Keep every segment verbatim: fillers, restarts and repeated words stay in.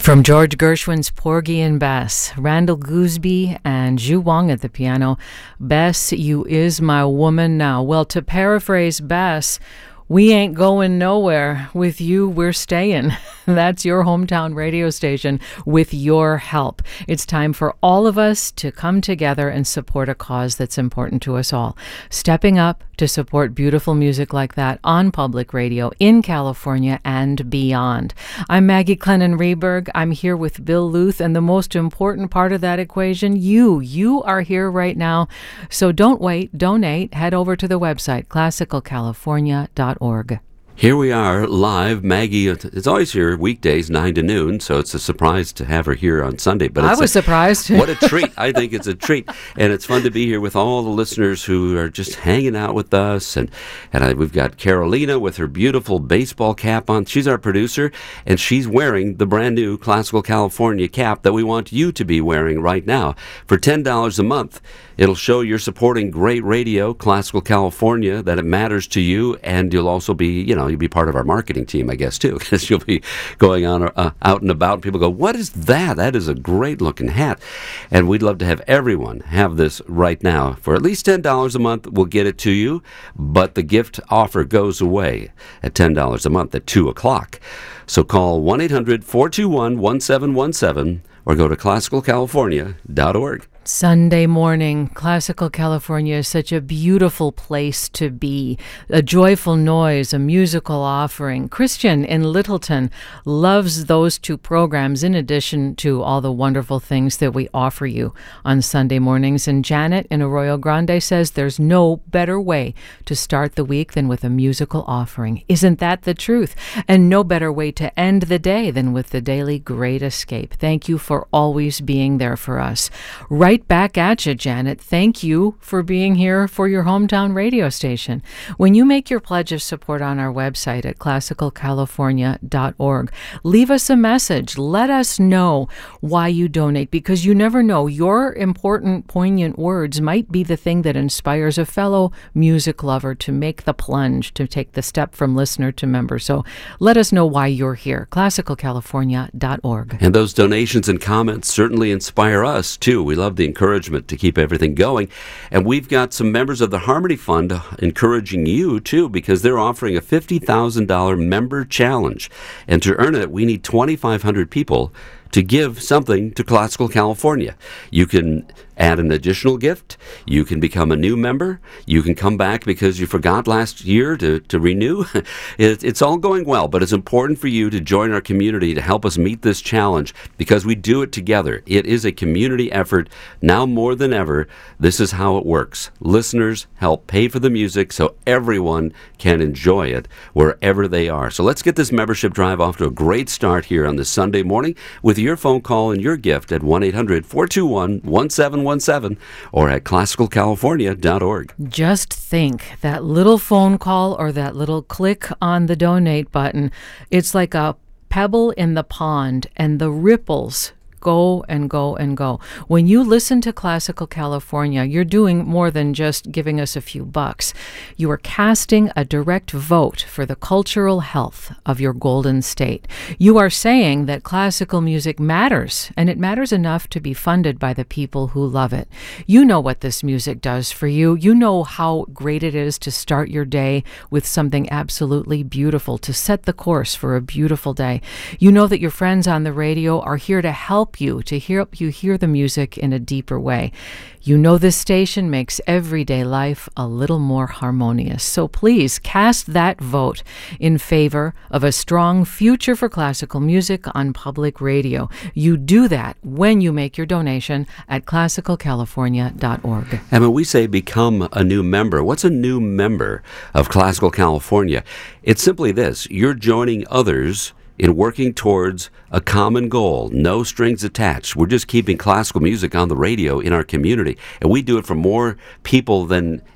From George Gershwin's Porgy and Bess, Randall Gooseby and Zhu Wang at the piano, Bess, you is my woman now. Well, to paraphrase Bess, we ain't going nowhere. With you, we're staying. That's your hometown radio station with your help. It's time for all of us to come together and support a cause that's important to us all. Stepping up to support beautiful music like that on public radio in California and beyond. I'm Maggie Clennon-Reberg. I'm here with Bill Luth, and the most important part of that equation, you. You are here right now. So don't wait, donate. Head over to the website, classical california dot org. Here we are, live. Maggie is always here weekdays, nine to noon, so it's a surprise to have her here on Sunday. But I it's was a, surprised. What a treat. I think it's a treat. And it's fun to be here with all the listeners who are just hanging out with us. And, and I, we've got Carolina with her beautiful baseball cap on. She's our producer, and she's wearing the brand new Classical California cap that we want you to be wearing right now. For ten dollars a month, it'll show you're supporting great radio, Classical California, that it matters to you, and you'll also be, you know, you'll be part of our marketing team, I guess, too, because you'll be going on uh, out and about, and people go, what is that? That is a great-looking hat. And we'd love to have everyone have this right now. For at least ten dollars a month, we'll get it to you, but the gift offer goes away at ten dollars a month at two o'clock. So call one eight hundred four two one one seven one seven or go to classical california dot org. Sunday morning, Classical California is such a beautiful place to be. A joyful noise, a musical offering. Christian in Littleton loves those two programs in addition to all the wonderful things that we offer you on Sunday mornings. And Janet in Arroyo Grande says there's no better way to start the week than with a musical offering. Isn't that the truth? And no better way to end the day than with the daily Great Escape. Thank you for always being there for us. Right back at you, Janet. Thank you for being here for your hometown radio station. When you make your pledge of support on our website at classical california dot org, leave us a message. Let us know why you donate, because you never know. Your important, poignant words might be the thing that inspires a fellow music lover to make the plunge, to take the step from listener to member. So let us know why you're here. classical california dot org. And those donations and comments certainly inspire us, too. We love the encouragement to keep everything going. And we've got some members of the Harmony Fund encouraging you, too, because they're offering a fifty thousand dollars member challenge. And to earn it, we need twenty-five hundred people to give something to Classical California. You can add an additional gift. You can become a new member. You can come back because you forgot last year to, to renew. it, it's all going well, but it's important for you to join our community to help us meet this challenge because we do it together. It is a community effort. Now more than ever, this is how it works. Listeners help pay for the music so everyone can enjoy it wherever they are. So let's get this membership drive off to a great start here on this Sunday morning with your phone call and your gift at one eight hundred four two one one seven one seven or at classical california dot org. Just think, that little phone call or that little click on the donate button, it's like a pebble in the pond, and the ripples go and go and go. When you listen to Classical California, you're doing more than just giving us a few bucks. You are casting a direct vote for the cultural health of your Golden State. You are saying that classical music matters, and it matters enough to be funded by the people who love it. You know what this music does for you. You know how great it is to start your day with something absolutely beautiful, to set the course for a beautiful day. You know that your friends on the radio are here to help you, to help you hear the music in a deeper way. You know this station makes everyday life a little more harmonious. So please cast that vote in favor of a strong future for classical music on public radio. You do that when you make your donation at classical california dot org. And when we say become a new member, what's a new member of Classical California? It's simply this: you're joining others in working towards a common goal, no strings attached. We're just keeping classical music on the radio in our community, and we do it for more people than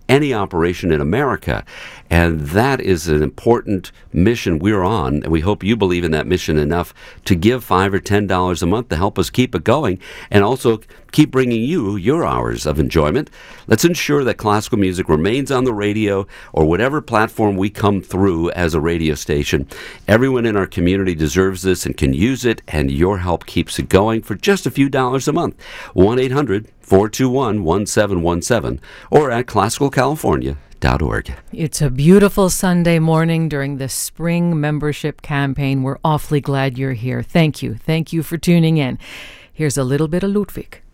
any operation in America. And that is an important mission we're on, and we hope you believe in that mission enough to give five or ten dollars a month to help us keep it going, and also keep bringing you your hours of enjoyment. Let's ensure that classical music remains on the radio or whatever platform we come through as a radio station. Everyone in our community deserves this and can use it, and your help keeps it going for just a few dollars a month. one eight hundred four two one one seven one seven or at classical california dot org. It's a beautiful Sunday morning during the spring membership campaign. We're awfully glad you're here. Thank you. Thank you for tuning in. Here's a little bit of Ludwig.